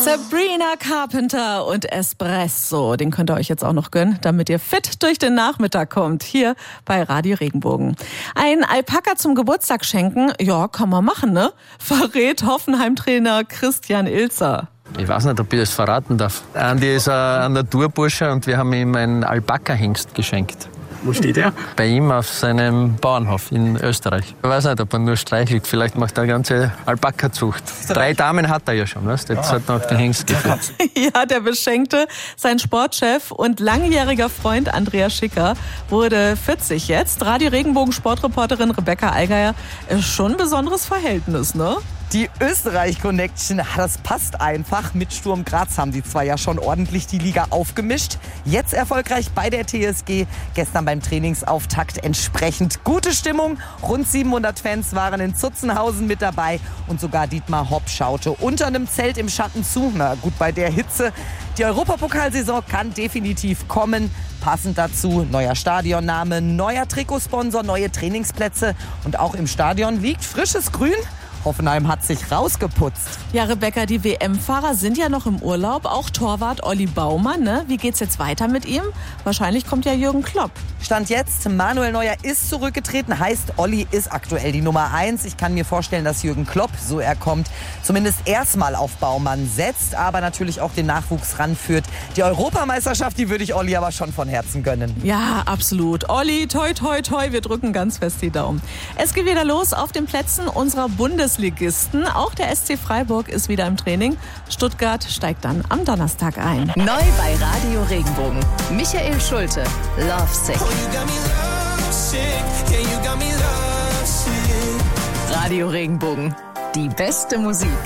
Sabrina Carpenter und Espresso, den könnt ihr euch jetzt auch noch gönnen, damit ihr fit durch den Nachmittag kommt, hier bei Radio Regenbogen. Ein Alpaka zum Geburtstag schenken, ja, kann man machen, ne? Verrät Hoffenheim-Trainer Christian Ilzer. Ich weiß nicht, ob ich das verraten darf. Andi ist ein Naturbursche und wir haben ihm einen Alpaka-Hengst geschenkt. Wo steht er? Bei ihm auf seinem Bauernhof in Österreich. Ich weiß nicht, ob er nur streichelt. Vielleicht macht er eine ganze Alpaka-Zucht. 3 Damen hat er ja schon, weißt du? Jetzt hat noch den Hengst geführt. Ja, der Beschenkte, sein Sportchef und langjähriger Freund Andreas Schicker, wurde 40 jetzt. Radio Regenbogen Sportreporterin Rebecca Allgeier, schon ein besonderes Verhältnis, ne? Die Österreich-Connection, das passt einfach. Mit Sturm Graz haben die zwei ja schon ordentlich die Liga aufgemischt. Jetzt erfolgreich bei der TSG. Gestern beim Trainingsauftakt entsprechend gute Stimmung. Rund 700 Fans waren in Zutzenhausen mit dabei. Und sogar Dietmar Hopp schaute unter einem Zelt im Schatten zu. Na gut, bei der Hitze. Die Europapokalsaison kann definitiv kommen. Passend dazu neuer Stadionname, neuer Trikotsponsor, neue Trainingsplätze. Und auch im Stadion liegt frisches Grün. Hoffenheim hat sich rausgeputzt. Ja, Rebecca, die WM-Fahrer sind ja noch im Urlaub. Auch Torwart Olli Baumann, ne? Wie geht's jetzt weiter mit ihm? Wahrscheinlich kommt ja Jürgen Klopp. Stand jetzt, Manuel Neuer ist zurückgetreten, heißt Olli ist aktuell die Nummer 1. Ich kann mir vorstellen, dass Jürgen Klopp, so er kommt, zumindest erstmal auf Baumann setzt, aber natürlich auch den Nachwuchs ranführt. Die Europameisterschaft, die würde ich Olli aber schon von Herzen gönnen. Ja, absolut. Olli, toi, toi, toi, wir drücken ganz fest die Daumen. Es geht wieder los auf den Plätzen unserer Bundesligisten. Auch der SC Freiburg ist wieder im Training. Stuttgart steigt dann am Donnerstag ein. Neu bei Radio Regenbogen. Michael Schulte, Lovesick. Radio Regenbogen. Die beste Musik.